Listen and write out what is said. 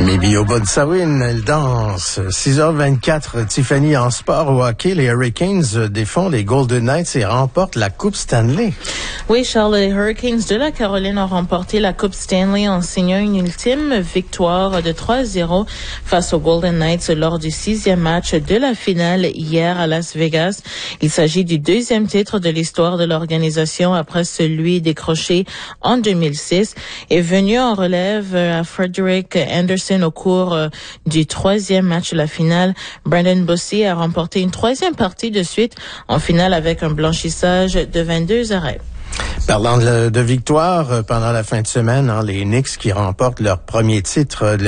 Maybe au Bodsawin, elle danse. 6h24, Tiffany en sport au hockey. Les Hurricanes défont les Golden Knights et remportent la Coupe Stanley. Oui, Charles, les Hurricanes de la Caroline ont remporté la Coupe Stanley en signant une ultime victoire de 3-0 face aux Golden Knights lors du 6e match de la finale hier à Las Vegas. Il s'agit du 2e titre de l'histoire de l'organisation après celui décroché en 2006 et venu en relève à Frederik Andersen au cours du 3e match de la finale. Brandon Bossy a remporté une 3e partie de suite en finale avec un blanchissage de 22 arrêts. Parlant de victoire, pendant la fin de semaine, les Knicks qui remportent leur premier titre de